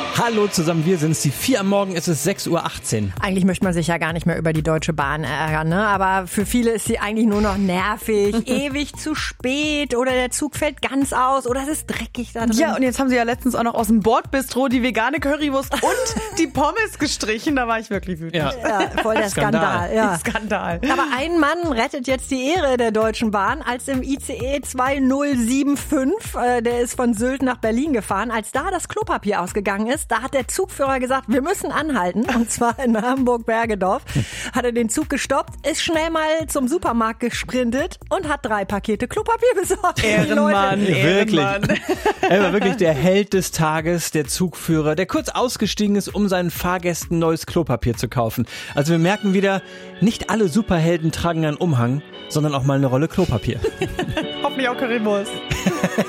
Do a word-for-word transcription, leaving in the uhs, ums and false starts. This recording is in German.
Hallo zusammen, wir sind's. Die vier am Morgen, ist es sechs Uhr achtzehn. Eigentlich möchte man sich ja gar nicht mehr über die Deutsche Bahn ärgern, ne? Aber für viele ist sie eigentlich nur noch nervig, ewig zu spät oder der Zug fällt ganz aus oder es ist dreckig da drin. Ja, und jetzt haben sie ja letztens auch noch aus dem Bordbistro die vegane Currywurst und die Pommes gestrichen. Da war ich wirklich wütend. Ja, ja voll der Skandal. Skandal. Ja. Skandal. Aber ein Mann rettet jetzt die Ehre der Deutschen Bahn, als im I C E zwei null sieben fünf, äh, der ist von Sylt nach Berlin gefahren, als da das Klopapier ausgegangen ist, da hat der Zugführer gesagt, wir müssen anhalten, und zwar in Hamburg-Bergedorf, hat er den Zug gestoppt, ist schnell mal zum Supermarkt gesprintet und hat drei Pakete Klopapier besorgt. Ehrenmann, Wirklich. Ehrenmann. Er war wirklich der Held des Tages, der Zugführer, der kurz ausgestiegen ist, um seinen Fahrgästen neues Klopapier zu kaufen. Also wir merken wieder, nicht alle Superhelden tragen einen Umhang, sondern auch mal eine Rolle Klopapier. Hoffentlich auch Currywurst.